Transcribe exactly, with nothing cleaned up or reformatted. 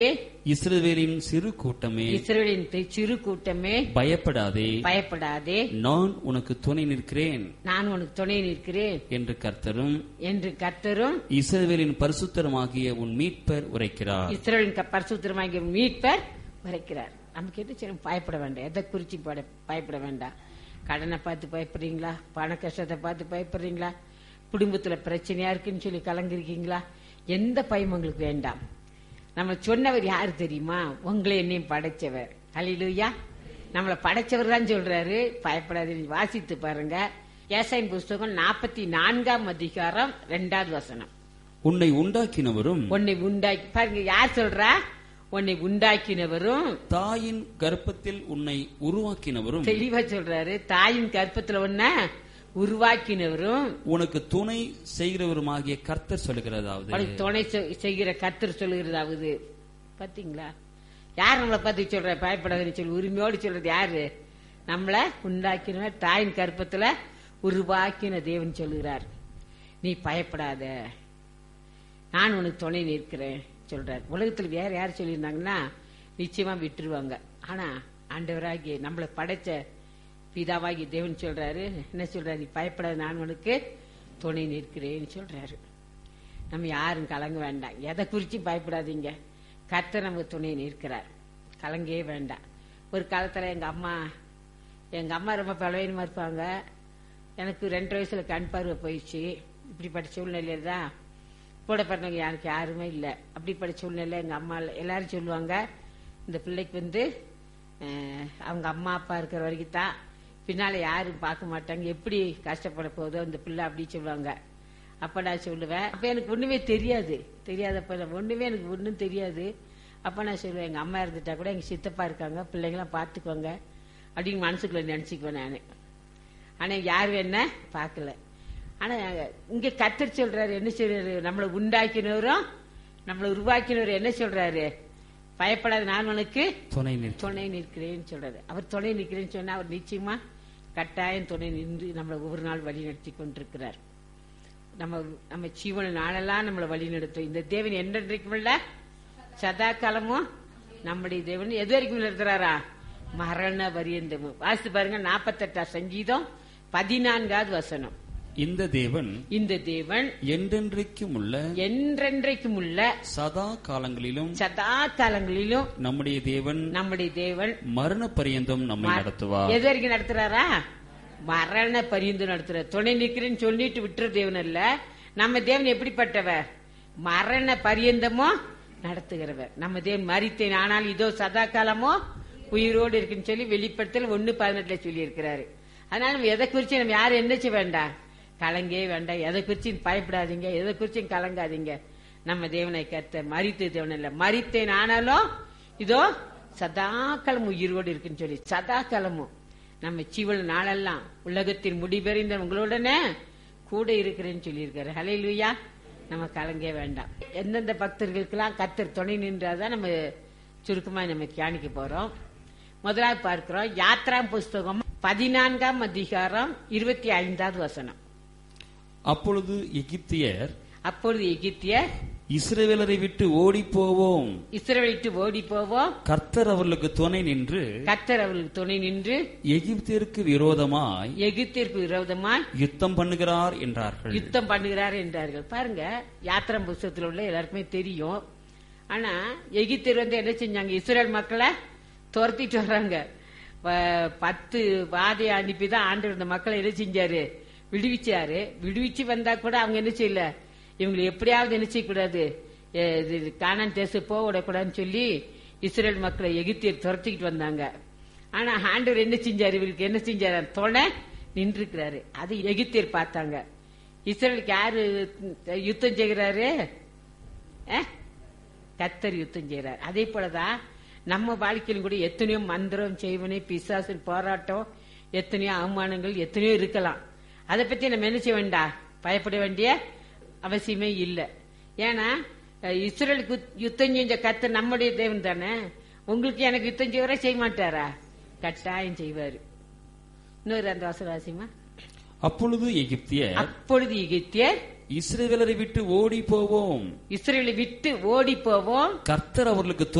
இஸ்ரவேலின் சிறு கூட்டமே, இஸ்ரவேலின் சிறு கூட்டமே, பயப்படாதே, பயப்படாதே, நான் உனக்கு துணை நிற்கிறேன், நான் உனக்கு துணை நிற்கிறேன் என்று கர்த்தரும் என்று கர்த்தரும் இஸ்ரவேலின் பரிசுத்தருமாகிய உன் மீட்பர் உரைக்கிறார். இஸ்ரவேலின் பரிசுத்தருமாகிய மீட்பர் உரைக்கிறார். நம்ம கேட்டு சரி, பயப்பட வேண்டாம். எதை குறிச்சு பயப்பட வேண்டாம். கடனை பார்த்து பயப்படுறீங்களா? பண கஷ்டத்தை பார்த்து பயப்படுறீங்களா? குடும்பத்துல பிரச்சனையா இருக்குன்னு சொல்லி கலங்கிருக்கீங்களா? எந்த பயம் உங்களுக்கு வேண்டாம். நம்ம சொன்னவர் யாரு தெரியுமா? உங்களை என்னையும் படைச்சவர். ஹல்லேலூயா. நம்மளை படைச்சவர் தான் சொல்றாரு, பயப்படாது. வாசித்து பாருங்க. ஏசாயா புஸ்தகம் நாற்பத்தி நான்காம் அதிகாரம் இரண்டாவது வசனம். உன்னை உண்டாக்கினவரும், உன்னை உண்டாக்கி பாருங்க, யார் சொல்றா? உன்னை உண்டாக்கினவரும், தாயின் கர்ப்பத்தில் உன்னை உருவாக்கினவரும், தெளிவா சொல்றாரு. தாயின் கர்ப்பத்துல உன்னை உருவாக்கினவரும், உனக்கு துணை செய்கிறவருமாகிய கர்த்தர் சொல்லுகிறதாவது, துணை செய்கிற கர்த்தர் சொல்லுகிறதாவது. பாத்தீங்களா? யார் நம்மளை பத்தி சொல்ற? பயப்படாதுன்னு சொல்லி உரிமையோடு சொல்றது யாரு? நம்மள உண்டாக்கின தாயின் கர்ப்பத்துல உருவாக்கின தேவன் சொல்லுகிறார். நீ பயப்படாத, நான் உனக்கு துணை நிற்கிறேன் சொல்றார். உலகத்துல வேற யார் சொல்லியிருந்தாங்கன்னா நிச்சயமா விட்டுருவாங்க. ஆனா ஆண்டவராகிய நம்மளை படைச்ச பிதாவாகி தேவன் சொல்றாரு, என்ன சொல்றாரு? நீ பயப்படாத, நான் உனக்கு துணை நிற்கிறேன்னு சொல்றாரு. நம்ம யாரும் கலங்க வேண்டாம். எதை குறிச்சு பயப்படாதீங்க. கர்த்தர் நமக்கு துணை நிற்கிறார். கலங்கே வேண்டாம். ஒரு காலத்துல எங்க அம்மா எங்க அம்மா ரொம்ப பலவீனமா இருப்பாங்க. எனக்கு ரெண்டு வயசுல கண் பார்வை போயிடுச்சு. இப்படிப்பட்ட சூழ்நிலையில தான் கூட பிறந்தவங்க எனக்கு யாருமே இல்லை. அப்படிப்பட்ட சூழ்நிலை எங்க அம்மா எல்லாரும் சொல்லுவாங்க, இந்த பிள்ளைக்கு வந்து அவங்க அம்மா அப்பா இருக்கிற வரைக்கும் தான், பின்னால யாரும் பார்க்க மாட்டாங்க, எப்படி கஷ்டப்பட போதோ அந்த பிள்ளை அப்படி சொல்லுவாங்க. அப்ப நான் சொல்லுவேன், அப்ப எனக்கு ஒண்ணுமே தெரியாது தெரியாதப்ப ஒண்ணுமே எனக்கு ஒன்றும் தெரியாது. அப்ப நான் சொல்லுவேன், எங்க அம்மா இருந்துட்டா கூட எங்க சித்தப்பா இருக்காங்க, பிள்ளைங்களாம் பாத்துக்குவாங்க அப்படின்னு மனசுக்குள்ள நினைச்சுக்குவேன் நானு. ஆனா யாரும் என்ன பார்க்கல. ஆனா இங்க கர்த்தர் சொல்றாரு, என்ன சொல்றாரு? நம்மளை உண்டாக்கினவரும் நம்மளை உருவாக்கினவரும் என்ன சொல்றாரு? பயப்படாத, நான் உனக்கு துணை துணை நிற்கிறேன்னு சொல்றாரு. அவர் துணை நிற்கிறேன்னு சொன்னா அவர் நிச்சயமா கட்டாயம் துணை நின்று நம்மளை ஒவ்வொரு நாள் வழி நடத்தி கொண்டிருக்கிறார். நம்ம நம்ம ஜீவன நாளெல்லாம் நம்மளை வழி நடத்தும் இந்த தேவன். என்றைக்கும் இல்ல, சதா காலமும் நம்முடைய தேவன். எது வரைக்கும் நடத்துறாரா? மரண பரியந்தமும். வாசித்து பாருங்க, நாற்பத்தி எட்டாம் சங்கீதம் பதினான்காவது வசனம். இந்த தேவன் இந்த தேவன் என்றென்றைக்கும் உள்ள என்றென்றைக்கும் உள்ள சதா காலங்களிலும் சதா காலங்களிலும் நம்முடைய தேவன் நம்முடைய தேவன் மரண பரியந்தம் நம்மை நடத்துவார். எது வரைக்கும் நடத்துறாரா? மரண பரியந்தம் நடத்துறார். துணை நிற்கிறேன்னு சொல்லிட்டு விட்டுற தேவன் அல்ல. நம்ம தேவன் எப்படிப்பட்டவர்? மரண பரியந்தமோ நடத்துகிறவர். நம்ம தேவன் மரித்தேன் ஆனால் இதோ சதா காலமோ உயிரோடு இருக்குன்னு சொல்லி வெளிப்படுத்தல் ஒன்னு பதினெட்டுல சொல்லி இருக்கிறாரு. அதனால நம்ம எதை குறிச்சு நம்ம யாரும் என்ன செய்ய வேண்டாம், கலங்கே வேண்டாம். எதை குறிச்சு பயப்படாதீங்க, எதை குறிச்சும் கலங்காதீங்க. நம்ம தேவனை கர்த்தர் மரித்த தேவன் இல்ல. மரித்தேன் ஆனாலும் இதோ சதாக்காலம் உயிரோடு இருக்குன்னு சொல்லி சதாக்காலமும் நம்ம ஜீவன நாளெல்லாம் உலகத்தின் முடிவறிந்த உங்களுடனே கூட இருக்கிறேன்னு சொல்லி இருக்காரு. ஹல்லேலூயா. நம்ம கலங்கே வேண்டாம். எந்தெந்த பக்தர்களுக்கெல்லாம் கர்த்தர் துணை நின்றாதான் நம்ம சுருக்கமா நம்ம தியானிக்க போறோம். முதலாவது பார்க்கிறோம், யாத்ரா புஸ்தகம் பதினான்காம் அதிகாரம் இருபத்தி ஐந்தாவது வசனம். அப்பொழுது எகிப்தியர் அப்பொழுது எகிப்தியர் இஸ்ரவேலரை விட்டு ஓடி போவோம், இஸ்ரவேலை விட்டு ஓடி போவோம், கர்த்தர் அவர்களுக்கு துணை நின்று கர்த்தர் அவர்களுக்கு துணை நின்று எகிப்தியருக்கு விரோதமாய் எகிப்தியருக்கு விரோதமாய் யுத்தம் பண்ணுகிறார் என்றார்கள். யுத்தம் பண்ணுகிறார் என்றார்கள். பாருங்க, யாத்திரம் புஸ்தகத்தில் உள்ள எல்லாருக்குமே தெரியும். ஆனா எகிப்தியர் வந்து என்ன செஞ்சாங்க? இஸ்ரேல் மக்களை துரத்திட்டு வர்றாங்க. பத்து வாதையை அனுப்பிதான் ஆண்டவர் இந்த மக்களை என்ன செஞ்சாரு? விடுவிச்சாரு. விடுவிச்சு வந்தா கூட அவங்க என்ன செய்யல, இவங்களை எப்படியாவது என்ன செய்யக்கூடாது, கானான் தேசம் போக விடக்கூடாதுன்னு சொல்லி இஸ்ரேல் மக்களை எகிப்தியர் துரத்திக்கிட்டு வந்தாங்க. ஆனா ஆண்டவர் என்ன செஞ்சாரு? இவருக்கு என்ன செஞ்சாரு? துணை நின்றுக்கிறாரு. அது எகிப்தியர் பார்த்தாங்க. இஸ்ரேலுக்கு யாரு யுத்தம் செய்கிறாரு? கர்த்தர் யுத்தம் செய்யறாரு. அதே போலதான் நம்ம வாழ்க்கையிலும் கூட எத்தனையோ மந்திரம் செய்வனே பிசாசின் போராட்டம், எத்தனையோ அவமானங்கள் எத்தனையோ இருக்கலாம். அதை பத்தி நம்ம என்ன செய்ய வேண்டாம், பயப்பட வேண்டிய அவசியமே இல்லை. ஏன்னா இஸ்ரேலுக்கு யுத்தம் செஞ்ச கர்த்தர் நம்முடைய தேவன் தானே. உங்களுக்கு எனக்கு யுத்தம் செய்வரே செய்ய மாட்டாரா? கட்டாயம் செய்வாரு. இன்னொரு அந்த வசனம் வாசிமா. அப்பொழுது எகிப்தியர் அப்பொழுது எகிப்தியர் இஸ்ரவேலரை விட்டு ஓடி போவோம், இஸ்ரவேலை விட்டு ஓடி போவோம், கர்த்தர் அவர்களுக்கு